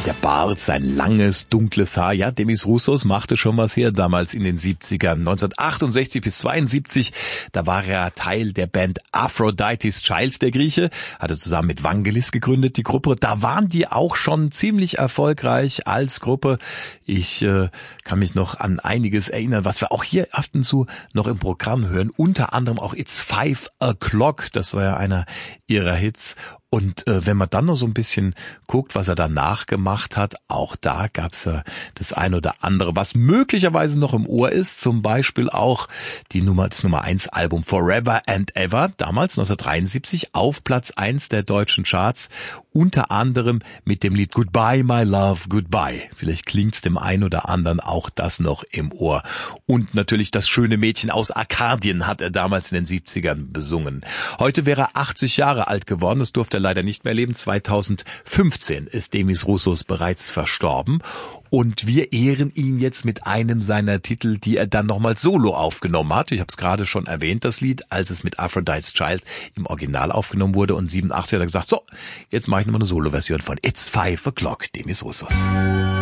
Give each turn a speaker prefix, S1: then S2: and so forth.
S1: Der Bart, sein langes, dunkles Haar. Ja, Demis Roussos machte schon was her damals in den 70ern. 1968 bis 72, da war er Teil der Band Aphrodite's Child, der Grieche. Hatte zusammen mit Vangelis gegründet, die Gruppe. Da waren die auch schon ziemlich erfolgreich als Gruppe. Ich kann mich noch an einiges erinnern, was wir auch hier ab und zu noch im Programm hören. Unter anderem auch It's 5 O'Clock. Das war ja einer ihrer Hits. Und wenn man dann noch so ein bisschen guckt, was er danach gemacht hat, auch da gab's ja das ein oder andere, was möglicherweise noch im Ohr ist. Zum Beispiel auch das Nummer 1 Album Forever and Ever, damals 1973 auf Platz 1 der deutschen Charts. Unter anderem mit dem Lied Goodbye, My Love, Goodbye. Vielleicht klingt's dem einen oder anderen auch das noch im Ohr. Und natürlich das schöne Mädchen aus Arkadien hat er damals in den 70ern besungen. Heute wäre er 80 Jahre alt geworden. Das durfte er leider nicht mehr leben. 2015 ist Demis Roussos bereits verstorben. Und wir ehren ihn jetzt mit einem seiner Titel, die er dann nochmal solo aufgenommen hat. Ich habe es gerade schon erwähnt, das Lied, als es mit Aphrodite's Child im Original aufgenommen wurde. Und 87 hat er gesagt, so, jetzt mache ich nochmal eine Solo-Version von It's 5 O'Clock, Demis Roussos.